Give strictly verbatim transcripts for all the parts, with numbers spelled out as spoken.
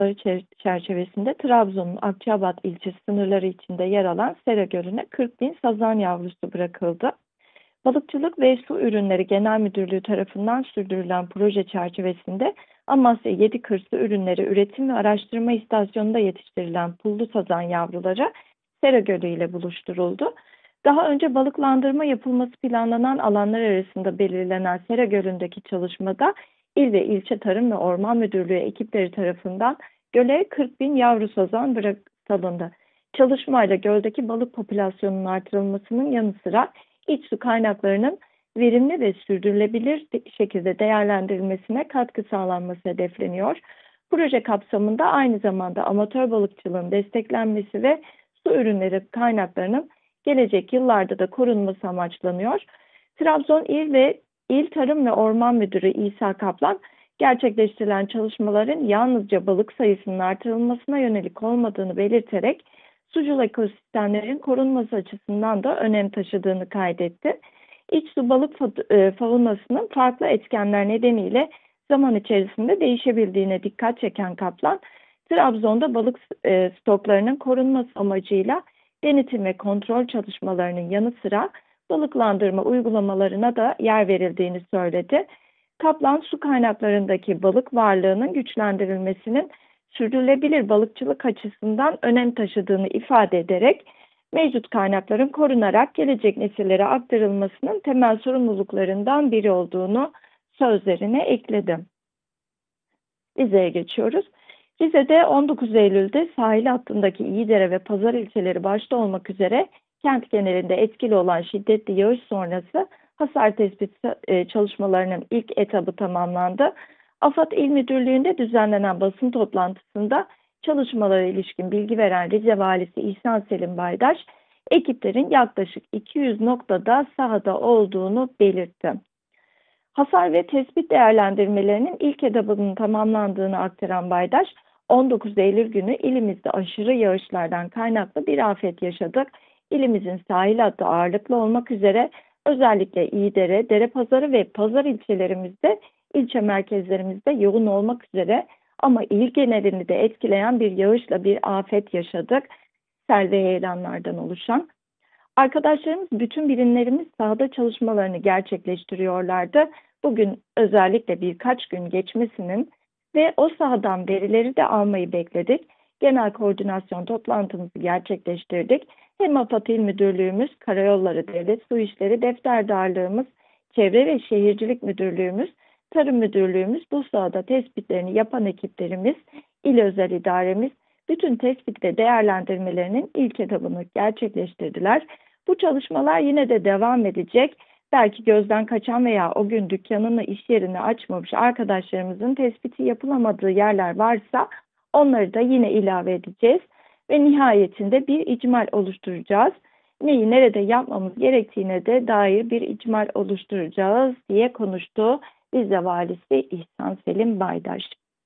çer- çerçevesinde Trabzon'un Akçaabat ilçesi sınırları içinde yer alan Sera Gölü'ne kırk bin sazan yavrusu bırakıldı. Balıkçılık ve Su Ürünleri Genel Müdürlüğü tarafından sürdürülen proje çerçevesinde Amasya Yedikırsı Ürünleri Üretim ve Araştırma İstasyonu'nda yetiştirilen pullu sazan yavruları Sera Gölü ile buluşturuldu. Daha önce balıklandırma yapılması planlanan alanlar arasında belirlenen Sera Gölü'ndeki çalışmada İl ve ilçe Tarım ve Orman Müdürlüğü ekipleri tarafından göle kırk bin yavru sazan bırak salındı. Çalışmayla göldeki balık popülasyonunun artırılmasının yanı sıra iç su kaynaklarının verimli ve sürdürülebilir şekilde değerlendirilmesine katkı sağlanması hedefleniyor. Proje kapsamında aynı zamanda amatör balıkçılığın desteklenmesi ve su ürünleri kaynaklarının gelecek yıllarda da korunması amaçlanıyor. Trabzon İl ve İl Tarım ve Orman Müdürü İsa Kaplan, gerçekleştirilen çalışmaların yalnızca balık sayısının artırılmasına yönelik olmadığını belirterek sucul ekosistemlerin korunması açısından da önem taşıdığını kaydetti. İç su balık faunasının farklı etkenler nedeniyle zaman içerisinde değişebildiğine dikkat çeken Kaplan, Trabzon'da balık stoklarının korunması amacıyla denetim ve kontrol çalışmalarının yanı sıra balıklandırma uygulamalarına da yer verildiğini söyledi. Kaplan, su kaynaklarındaki balık varlığının güçlendirilmesinin sürdürülebilir balıkçılık açısından önem taşıdığını ifade ederek mevcut kaynakların korunarak gelecek nesillere aktarılmasının temel sorumluluklarından biri olduğunu sözlerine ekledi. Rize'ye geçiyoruz. Rize'de on dokuz Eylül'de sahil hattındaki İyidere ve Pazar ilçeleri başta olmak üzere kent genelinde etkili olan şiddetli yağış sonrası hasar tespit çalışmalarının ilk etabı tamamlandı. AFAD İl Müdürlüğü'nde düzenlenen basın toplantısında çalışmalara ilişkin bilgi veren Rize Valisi İhsan Selim Baydaş, ekiplerin yaklaşık iki yüz noktada sahada olduğunu belirtti. Hasar ve tespit değerlendirmelerinin ilk etabının tamamlandığını aktaran Baydaş, on dokuz Eylül günü ilimizde aşırı yağışlardan kaynaklı bir afet yaşadık. İlimizin sahil hattı ağırlıklı olmak üzere özellikle İyidere, Derepazarı ve Pazar ilçelerimizde, ilçe merkezlerimizde yoğun olmak üzere ama il genelini de etkileyen bir yağışla bir afet yaşadık. Sel ve heyelanlardan oluşan. Arkadaşlarımız, bütün birimlerimiz sahada çalışmalarını gerçekleştiriyorlardı. Bugün özellikle birkaç gün geçmesinin ve o sahadan verileri de almayı bekledik. Genel koordinasyon toplantımızı gerçekleştirdik. Hem AFAD İl Müdürlüğümüz, Karayolları Devlet Su İşleri Defterdarlığımız, Çevre ve Şehircilik Müdürlüğümüz, Tarım Müdürlüğümüz, bu sahada tespitlerini yapan ekiplerimiz, il özel idaremiz, bütün tespit ve değerlendirmelerinin ilk etabını gerçekleştirdiler. Bu çalışmalar yine de devam edecek. Belki gözden kaçan veya o gün dükkanını, iş yerini açmamış arkadaşlarımızın tespiti yapılamadığı yerler varsa onları da yine ilave edeceğiz. Ve nihayetinde bir icmal oluşturacağız. Neyi nerede yapmamız gerektiğine de dair bir icmal oluşturacağız diye konuştu Rize Valisi İhsan Selim Baydaş.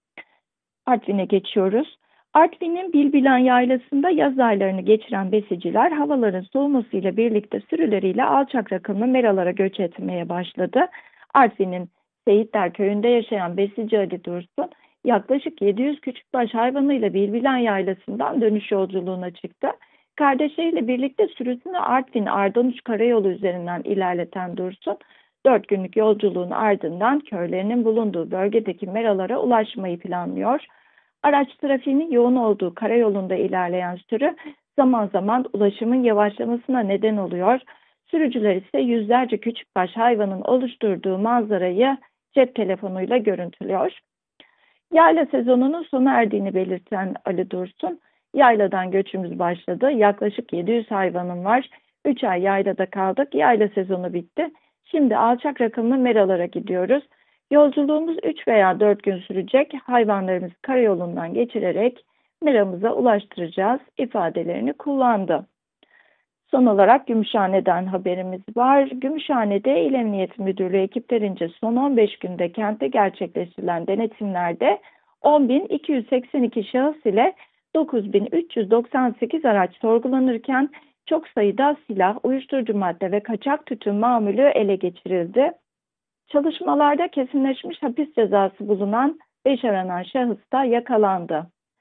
Artvin'e geçiyoruz. Artvin'in Bilbilan Yaylası'nda yaz aylarını geçiren besiciler havaların soğumasıyla birlikte sürüleriyle alçak rakımlı meralara göç etmeye başladı. Artvin'in Seyitler Köyü'nde yaşayan besici Ali Dursun yaklaşık yedi yüz küçükbaş hayvanıyla Bilbilan Yaylası'ndan dönüş yolculuğuna çıktı. Kardeşleriyle birlikte sürüsünü Artvin-Ardanuç Karayolu üzerinden ilerleten Dursun, dört günlük yolculuğun ardından köylerinin bulunduğu bölgedeki meralara ulaşmayı planlıyor. Araç trafiğinin yoğun olduğu karayolunda ilerleyen sürü zaman zaman ulaşımın yavaşlamasına neden oluyor. Sürücüler ise yüzlerce küçükbaş hayvanın oluşturduğu manzarayı cep telefonuyla görüntülüyor. Yayla sezonunun sona erdiğini belirten Ali Dursun, yayladan göçümüz başladı. Yaklaşık yedi yüz hayvanım var. üç ay yaylada kaldık. Yayla sezonu bitti. Şimdi alçak rakımlı meralara gidiyoruz. Yolculuğumuz üç veya dört gün sürecek. Hayvanlarımızı karayolundan geçirerek meramıza ulaştıracağız ifadelerini kullandı. Son olarak Gümüşhane'den haberimiz var. Gümüşhane'de İl Emniyet Müdürlüğü ekiplerince son on beş günde kentte gerçekleştirilen denetimlerde on bin iki yüz seksen iki şahıs ile dokuz bin üç yüz doksan sekiz araç sorgulanırken çok sayıda silah, uyuşturucu madde ve kaçak tütün mamulü ele geçirildi. Çalışmalarda kesinleşmiş hapis cezası bulunan beş aranan şahıs da yakalandı.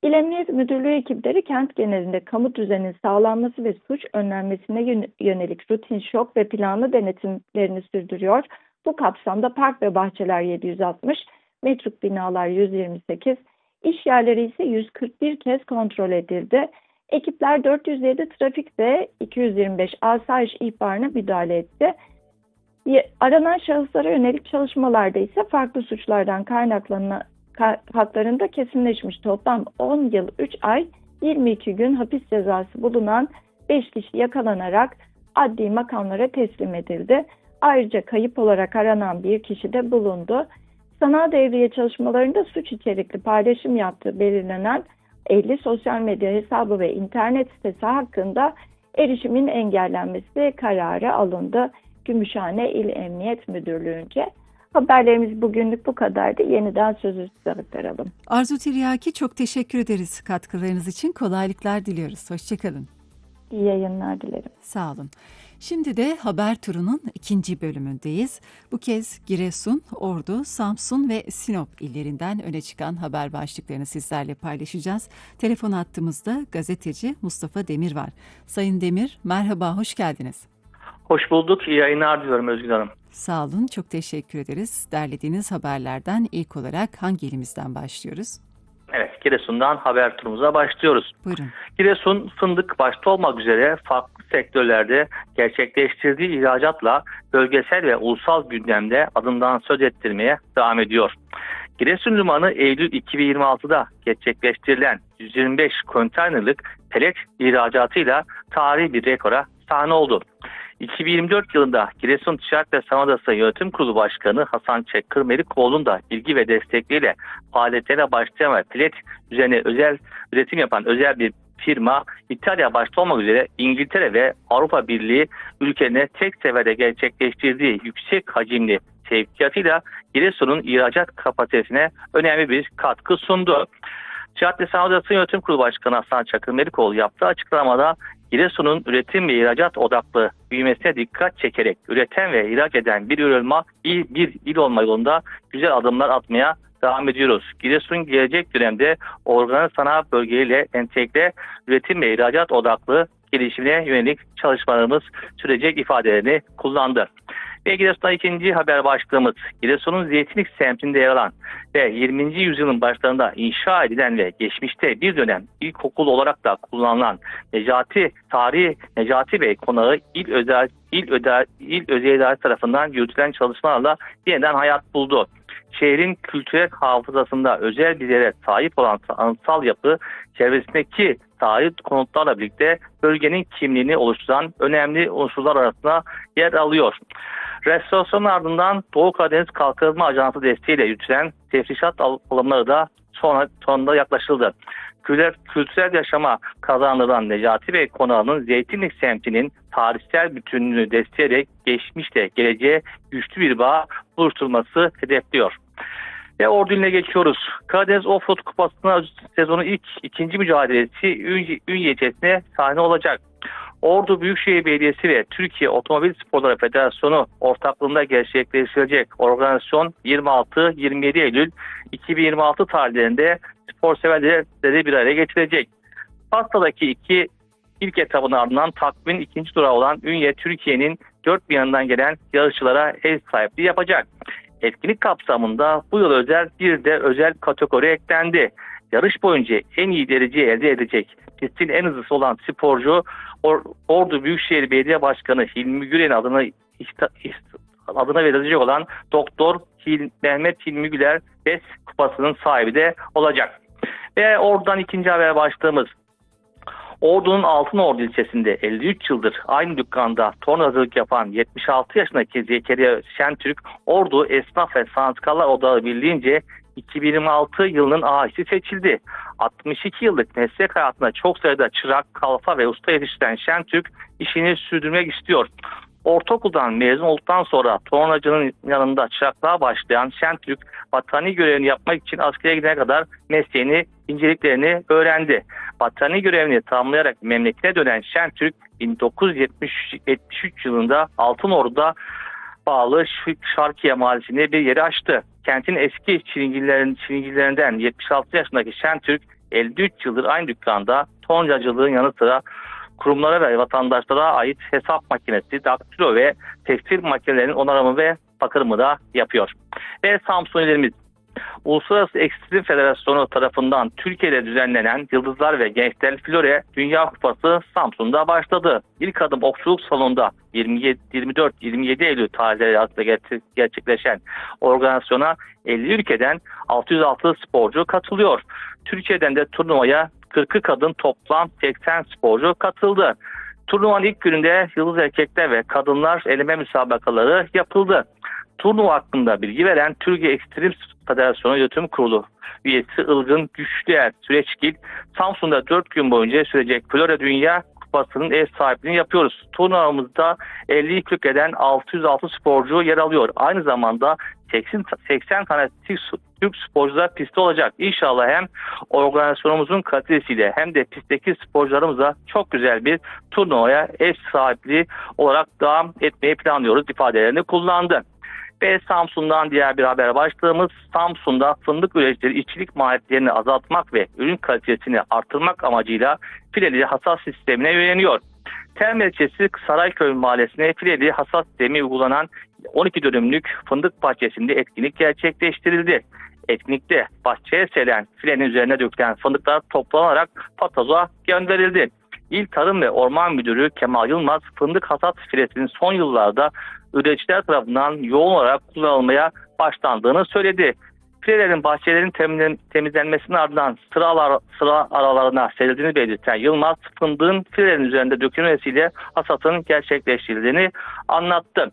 İl Emniyet Müdürlüğü ekipleri kent genelinde kamu düzeninin sağlanması ve suç önlenmesine yönelik rutin şok ve planlı denetimlerini sürdürüyor. Bu kapsamda park ve bahçeler yedi yüz altmış, metruk binalar yüz yirmi sekiz, iş yerleri ise yüz kırk bir kez kontrol edildi. Ekipler dört yüz yedi trafik ve iki yüz yirmi beş asayiş ihbarına müdahale etti. Aranan şahıslara yönelik çalışmalarda ise farklı suçlardan kaynaklanan haklarında kesinleşmiş toplam on yıl üç ay yirmi iki gün hapis cezası bulunan beş kişi yakalanarak adli makamlara teslim edildi. Ayrıca kayıp olarak aranan bir kişi de bulundu. Sanal devriye çalışmalarında suç içerikli paylaşım yaptığı belirlenen elli sosyal medya hesabı ve internet sitesi hakkında erişimin engellenmesi kararı alındı. Gümüşhane İl Emniyet Müdürlüğü'nce. Haberlerimiz bugünlük bu kadardı. Yeniden sözü size aktaralım. Arzu Tiryaki, çok teşekkür ederiz katkılarınız için. Kolaylıklar diliyoruz. Hoşçakalın. İyi yayınlar dilerim. Sağ olun. Şimdi de haber turunun ikinci bölümündeyiz. Bu kez Giresun, Ordu, Samsun ve Sinop illerinden öne çıkan haber başlıklarını sizlerle paylaşacağız. Telefon hattımızda gazeteci Mustafa Demir var. Sayın Demir, merhaba, hoş geldiniz. Hoş bulduk, iyi yayınlar diliyorum Özgür Hanım. Sağ olun, çok teşekkür ederiz. Derlediğiniz haberlerden ilk olarak hangi ilimizden başlıyoruz? Evet, Giresun'dan haber turumuza başlıyoruz. Buyurun. Giresun, fındık başta olmak üzere farklı sektörlerde gerçekleştirdiği ihracatla bölgesel ve ulusal gündemde adından söz ettirmeye devam ediyor. Giresun Limanı Eylül iki bin yirmi altıda gerçekleştirilen yüz yirmi beş konteynerlik pelet ihracatıyla tarihi bir rekora sahne oldu. iki bin yirmi dört yılında Giresun Ticaret ve Sanayi Odası Yönetim Kurulu Başkanı Hasan Çekkır Melikoğlu'nun da bilgi ve destekleriyle faaliyetlerine başlayan ve pelet üzerine özel üretim yapan özel bir firma İtalya başta olmak üzere İngiltere ve Avrupa Birliği ülkelerine tek seferde gerçekleştirdiği yüksek hacimli sevkiyatıyla Giresun'un ihracat kapasitesine önemli bir katkı sundu. Ticaret ve Sanayi Odası Yönetim Kurulu Başkanı Hasan Çakır Melikoğlu yaptığı açıklamada Giresun'un üretim ve ihracat odaklı büyümesine dikkat çekerek üreten ve ihraç eden bir il olma, bir il olma yolunda güzel adımlar atmaya devam ediyoruz. Giresun gelecek dönemde organize sanayi bölgeleriyle entegre üretim ve ihracat odaklı gelişimine yönelik çalışmalarımız sürecek ifadelerini kullandı. Ve Giresun'da ikinci haber başlığımız Giresun'un Zeytinlik semtinde yer alan ve yirminci yüzyılın başlarında inşa edilen ve geçmişte bir dönem ilkokul olarak da kullanılan Necati Tarihi Necati Bey Konağı İl Özel İl Özel İl Özel İdaresi tarafından yürütülen çalışmalarla yeniden hayat buldu. Şehrin kültürel hafızasında özel bir yere sahip olan anıtsal yapı çevresindeki tarihi konutlarla birlikte bölgenin kimliğini oluşturan önemli unsurlar arasında yer alıyor. Restorasyonun ardından Doğu Karadeniz Kalkınma Ajansı desteğiyle yürütülen tefrişat alımları da sonra, sonunda yaklaşıldı. Kültürel, kültürel yaşama kazandırılan Necati Bey Konağı'nın Zeytinlik semtinin tarihsel bütünlüğünü destekleyerek geçmişle geleceğe güçlü bir bağ oluşturması hedefliyor. Ve Ordu iline geçiyoruz. Karadeniz Offroad Kupası'na sezonun ilk ikinci mücadelesi Ünye ilçesine sahne olacak. Ordu Büyükşehir Belediyesi ve Türkiye Otomobil Sporları Federasyonu ortaklığında gerçekleştirilecek organizasyon yirmi altı yirmi yedi Eylül iki bin yirmi altı tarihlerinde spor severleri bir araya getirecek. Pasta'daki iki ilk etabın ardından takvimin ikinci durağı olan Ünye, Türkiye'nin dört bir yanından gelen yarışçılara ev sahipliği yapacak. Etkinlik kapsamında bu yıl özel bir de özel kategori eklendi. Yarış boyunca en iyi dereceyi elde edecek pistin en hızlısı olan sporcu Ordu Büyükşehir Belediye Başkanı Hilmi Güler'in adına adına verilecek olan Doktor Hil, Mehmet Hilmi Güler BES kupasının sahibi de olacak. Ve oradan ikinci haber başlığımız. Ordu'nun Altınordu ilçesinde elli üç yıldır aynı dükkanda tornacılık yapan yetmiş altı yaşındaki Zekeriya Şentürk, Ordu Esnaf ve Sanatkarlar Odağı Birliği'nce iki bin yirmi altı yılının ağaççı seçildi. altmış iki yıllık meslek hayatında çok sayıda çırak, kalfa ve usta yetiştiren Şentürk işini sürdürmek istiyor. Ortaokuldan mezun olduktan sonra tornacının yanında çıraklığa başlayan Şentürk, vatani görevini yapmak için askere gidene kadar mesleğini, inceliklerini öğrendi. Vatani görevini tamamlayarak memleketine dönen Şentürk, bin dokuz yüz yetmiş üç yılında Altınordu'da bağlı Şarkiye Mahallesi'nde bir yeri açtı. Kentin eski çilingirlerinden yetmiş altı yaşındaki Şentürk, elli üç yıldır aynı dükkanda toncacılığın yanı sıra kurumlara ve vatandaşlara ait hesap makinesi, daktilo ve tekstil makinelerinin onarımı ve bakımı da yapıyor. Ve Samsun ilimiz Uluslararası Ekstrem Federasyonu tarafından Türkiye'de düzenlenen Yıldızlar ve Gençler Flore Dünya Kupası Samsun'da başladı. İlk adım okçuluk salonunda yirmi dört yirmi yedi Eylül tarihleri arasında gerçekleşen organizasyona elli ülkeden altı yüz altı sporcu katılıyor. Türkiye'den de turnuvaya kırkı kadın toplam seksen sporcu katıldı. Turnuvanın ilk gününde yıldız erkekler ve kadınlar eleme müsabakaları yapıldı. Turnuva hakkında bilgi veren Türkiye Ekstrem Federasyonu Yönetim Kurulu üyesi Ilgın Güçlüer Süreçgil, Samsun'da dört gün boyunca sürecek Flore Dünya Kupası'nın ev sahipliğini yapıyoruz. Turnuvamızda elli iki ülkeden altı yüz altı sporcu yer alıyor. Aynı zamanda seksen, seksen tane Türk sporcu da pistte olacak. İnşallah hem organizasyonumuzun kalitesiyle hem de pistteki sporcularımıza çok güzel bir turnuvaya ev sahipliği olarak devam etmeyi planlıyoruz ifadelerini kullandı. Ve Samsun'dan diğer bir haber başlığımız, Samsun'da fındık üreticileri işçilik maliyetlerini azaltmak ve ürün kalitesini artırmak amacıyla fileli hasat sistemine yöneliyor. Terme ilçesi Sarayköy mahallesine fileli hasat sistemi uygulanan on iki dönümlük fındık bahçesinde etkinlik gerçekleştirildi. Etkinlikte bahçeye serilen filenin üzerine dökülen fındıklar toplanarak patazoa gönderildi. İl Tarım ve Orman Müdürü Kemal Yılmaz, fındık hasat filesinin son yıllarda üreticiler tarafından yoğun olarak kullanılmaya başlandığını söyledi. Filelerin bahçelerin temizlenmesinin ardından sıra, sıra aralarına serildiğini belirten Yılmaz, fındığın filelerin üzerinde dökülmesiyle hasatın gerçekleştirildiğini anlattı.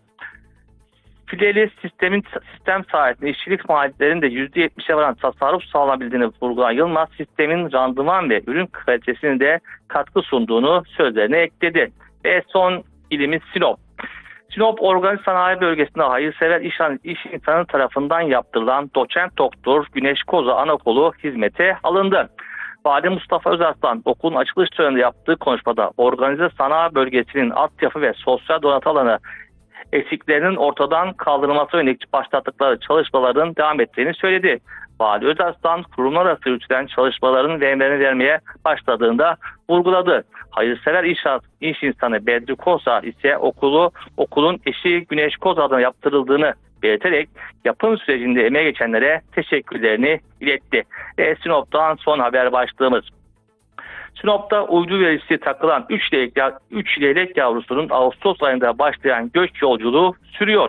Fileli sistemin sistem sayesinde işçilik maliyetlerinin de yüzde yetmişe varan tasarruf sağlanabildiğini vurgulayan Yılmaz, sistemin randıman ve ürün kalitesine de katkı sunduğunu sözlerine ekledi. Ve son ilimiz Sinop. Sinop Organik Sanayi Bölgesi'nde hayırsever iş, iş insanı tarafından yaptırılan doçent doktor Güneş Koza Anaokulu hizmete alındı. Vali Mustafa Özarslan okulun açılış töreninde yaptığı konuşmada organize sanayi bölgesinin altyapı ve sosyal donatı alanı eksiklerinin ortadan kaldırılması yönelik başlattıkları çalışmaların devam ettiğini söyledi. Vali Özarslan kurumlar arası yürütülen çalışmaların verimlerini vermeye başladığında vurguladı. Hayırsever iş, iş insanı Bedri Koza ise okulu okulun eşi Güneş Koza adına yaptırıldığını belirterek yapım sürecinde emeğe geçenlere teşekkürlerini iletti. Ve Sinop'tan son haber başlığımız. Sinop'ta uydu verisi takılan üç leylek, üç leylek yavrusunun Ağustos ayında başlayan göç yolculuğu sürüyor.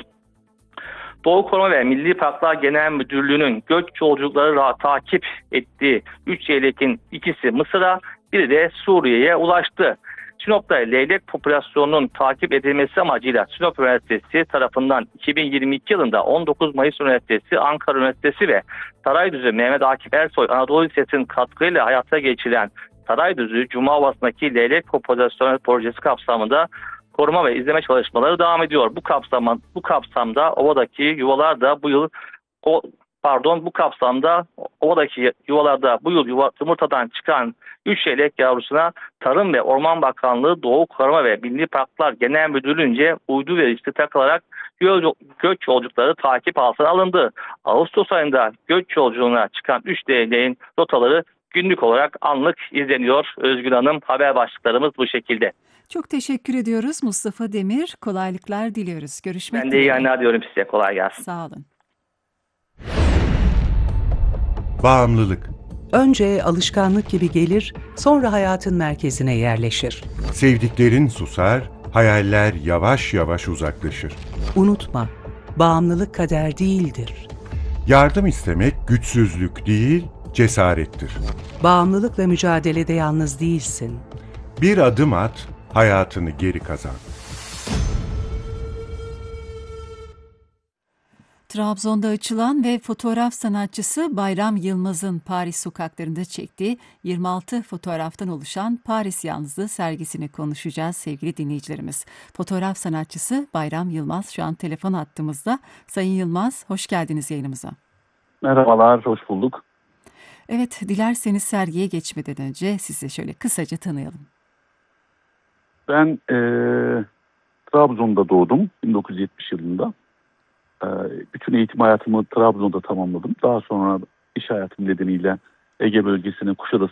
Doğu Koruma ve Milli Parklar Genel Müdürlüğü'nün göç yolculukları takip ettiği üç leylekin ikisi Mısır'a, biri de Suriye'ye ulaştı. Sinop'ta leylek popülasyonunun takip edilmesi amacıyla Sinop Üniversitesi tarafından iki bin yirmi iki yılında on dokuz Mayıs Üniversitesi, Ankara Üniversitesi ve Saraydüzü Mehmet Akif Ersoy Anadolu Lisesi'nin katkıyla hayata geçirilen Saraydüzü Cuma Ovası'ndaki leylek popülasyonu projesi kapsamında koruma ve izleme çalışmaları devam ediyor. Bu kapsamda bu kapsamda ovadaki yuvalar da bu yıl o pardon bu kapsamda ovadaki yuvalarda bu yıl yuva, yumurtadan çıkan üç leylek yavrusuna Tarım ve Orman Bakanlığı Doğu Koruma ve Milli Parklar Genel Müdürlüğü'nce uydu verisi takılarak göç yolculukları takip altına alındı. Ağustos ayında göç yolculuğuna çıkan üç leyleğin rotaları günlük olarak anlık izleniyor. Özgür Hanım, haber başlıklarımız bu şekilde. Çok teşekkür ediyoruz Mustafa Demir. Kolaylıklar diliyoruz. Görüşmek üzere. Ben de iyi yayınlar diyorum size. Kolay gelsin. Sağ olun. Bağımlılık. Önce alışkanlık gibi gelir, sonra hayatın merkezine yerleşir. Sevdiklerin susar, hayaller yavaş yavaş uzaklaşır. Unutma, bağımlılık kader değildir. Yardım istemek güçsüzlük değil, cesarettir. Bağımlılıkla mücadelede yalnız değilsin. Bir adım at, hayatını geri kazan. Trabzon'da açılan ve fotoğraf sanatçısı Bayram Yılmaz'ın Paris sokaklarında çektiği yirmi altı fotoğraftan oluşan Paris Yalnızlığı sergisini konuşacağız sevgili dinleyicilerimiz. Fotoğraf sanatçısı Bayram Yılmaz şu an telefon hattımızda. Sayın Yılmaz, hoş geldiniz yayınımıza. Merhabalar, hoş bulduk. Evet, dilerseniz sergiye geçmeden önce sizi şöyle kısaca tanıyalım. Ben e, Trabzon'da doğdum bin dokuz yüz yetmiş yılında. E, bütün eğitim hayatımı Trabzon'da tamamladım. Daha sonra iş hayatım nedeniyle Ege bölgesine, Kuşadası